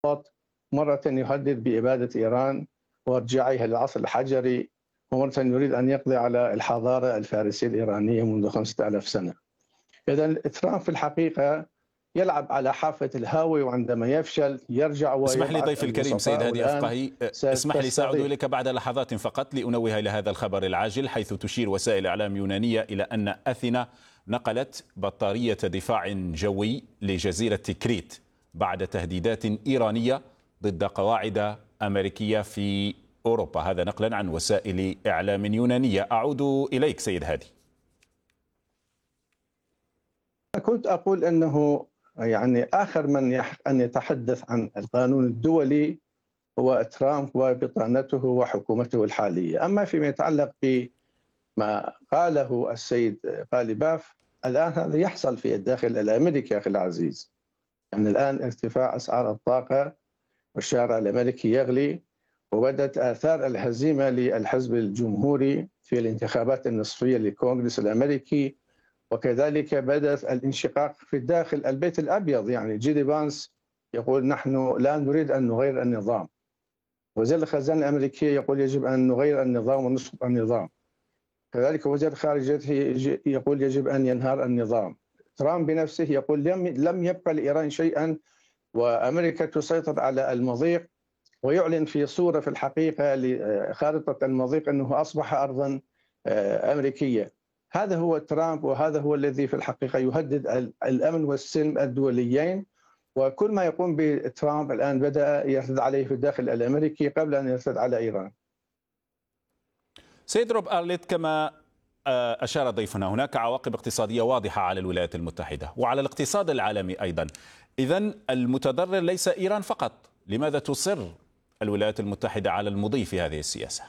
مرة يهدد بإبادة إيران وارجاعها للعصر الحجري، ومرة يريد أن يقضي على الحضارة الفارسية الإيرانية منذ 5000 سنة. إذن ترامب في الحقيقة يلعب على حافة الهاوي، وعندما يفشل يرجع اسمح لي ويبعث ضيف الكريم سيد هادي أفقهي، اسمح لي سأعود إليك بعد لحظات فقط لأنوه إلى هذا الخبر العاجل، حيث تشير وسائل إعلام يونانية إلى أن أثينا نقلت بطارية دفاع جوي لجزيرة كريت بعد تهديدات إيرانية ضد قواعد أمريكية في أوروبا. هذا نقلا عن وسائل إعلام يونانية. أعود إليك سيد هادي. كنت أقول أنه آخر من يحق أن يتحدث عن القانون الدولي هو ترامب وبطانته وحكومته الحالية. أما فيما يتعلق بما قاله السيد غالباف، الآن هذا يحصل في الداخل الأمريكي أخي العزيز. الآن ارتفاع أسعار الطاقة والشارع الأمريكي يغلي، وبدت آثار الهزيمة للحزب الجمهوري في الانتخابات النصفية للكونغرس الأمريكي، وكذلك بدأت الانشقاق في الداخل البيت الأبيض. جيدي فانس يقول نحن لا نريد أن نغير النظام، وزير الخزانة الأمريكية يقول يجب أن نغير النظام ونسقط النظام، كذلك وزير الخارجية يقول يجب أن ينهار النظام. ترامب بنفسه يقول لم يبقى لإيران شيئا وأمريكا تسيطر على المضيق، ويعلن في صورة في الحقيقة لخارطة المضيق أنه أصبح أرضا أمريكية. هذا هو ترامب، وهذا هو الذي في الحقيقة يهدد الأمن والسلم الدوليين. وكل ما يقوم بترامب الآن بدأ يرتد عليه في الداخل الأمريكي قبل أن يرتد على إيران. سيد روب أرليت، كما أشار ضيفنا هناك عواقب اقتصادية واضحة على الولايات المتحدة وعلى الاقتصاد العالمي أيضا. إذن المتضرر ليس إيران فقط، لماذا تصر الولايات المتحدة على المضي في هذه السياسة؟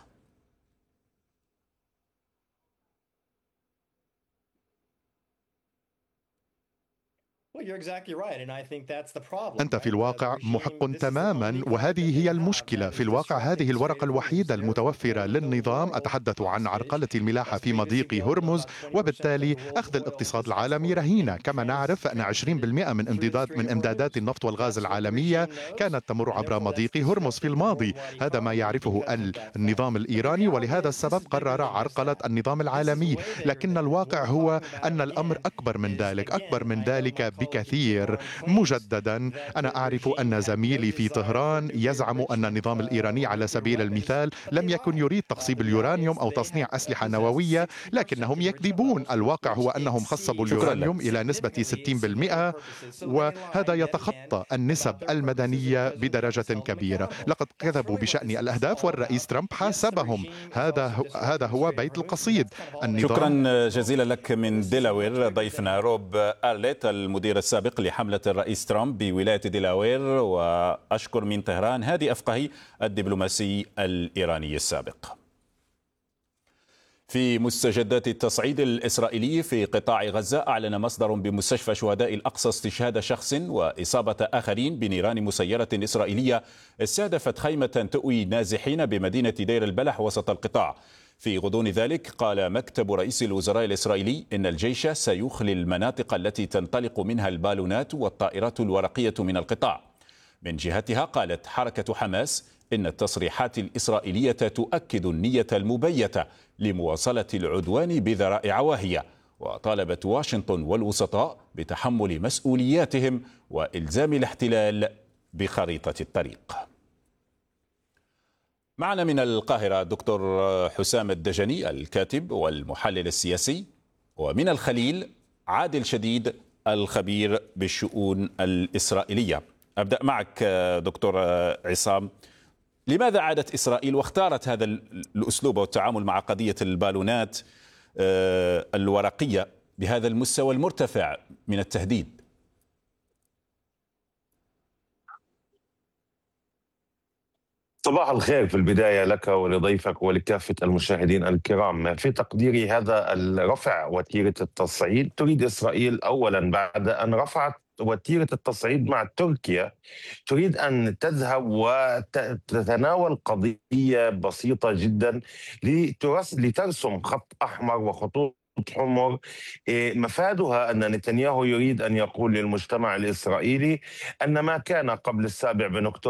أنت في الواقع محق تماما، وهذه هي المشكلة. في الواقع هذه الورقة الوحيدة المتوفرة للنظام. أتحدث عن عرقلة الملاحة في مضيق هرمز، وبالتالي أخذ الاقتصاد العالمي رهينة. كما نعرف أن 20% من إمدادات النفط والغاز العالمية كانت تمر عبر مضيق هرمز في الماضي. هذا ما يعرفه النظام الإيراني، ولهذا السبب قرر عرقلة النظام العالمي. لكن الواقع هو أن الأمر أكبر من ذلك بكثير. مجددا أنا أعرف أن زميلي في طهران يزعم أن النظام الإيراني على سبيل المثال لم يكن يريد تخصيب اليورانيوم أو تصنيع أسلحة نووية، لكنهم يكذبون. الواقع هو أنهم خصبوا اليورانيوم إلى نسبة 60%، وهذا يتخطى النسب المدنية بدرجة كبيرة. لقد كذبوا بشأن الأهداف، والرئيس ترامب حاسبهم. هذا هو بيت القصيد. شكرا جزيلا لك من ديلاوير ضيفنا روب أرليت، المدير السابق لحملة الرئيس ترامب بولاية ديلاوير. وأشكر من طهران هادي أفقهي الدبلوماسي الإيراني السابق. في مستجدات التصعيد الإسرائيلي في قطاع غزة، أعلن مصدر بمستشفى شهداء الأقصى استشهاد شخص وإصابة آخرين بنيران مسيرة إسرائيلية استهدفت خيمة تؤوي نازحين بمدينة دير البلح وسط القطاع. في غضون ذلك قال مكتب رئيس الوزراء الإسرائيلي إن الجيش سيخلي المناطق التي تنطلق منها البالونات والطائرات الورقية من القطاع. من جهتها قالت حركة حماس إن التصريحات الإسرائيلية تؤكد النية المبيتة لمواصلة العدوان بذرائع واهية، وطالبت واشنطن والوسطاء بتحمل مسؤولياتهم وإلزام الاحتلال بخريطة الطريق. معنا من القاهرة الدكتور حسام الدجني الكاتب والمحلل السياسي، ومن الخليل عادل شديد الخبير بالشؤون الإسرائيلية. أبدأ معك دكتور عصام، لماذا عادت إسرائيل واختارت هذا الأسلوب والتعامل مع قضية البالونات الورقية بهذا المستوى المرتفع من التهديد؟ صباح الخير في البداية لك ولضيفك ولكافة المشاهدين الكرام. في تقديري هذا الرفع وتيرة التصعيد تريد إسرائيل أولا بعد أن رفعت وتيرة التصعيد مع تركيا تريد أن تذهب وتتناول قضية بسيطة جدا لترسم خط أحمر وخطوط حمر. مفادها أن نتنياهو يريد أن يقول للمجتمع الإسرائيلي أن ما كان قبل 7 أكتوبر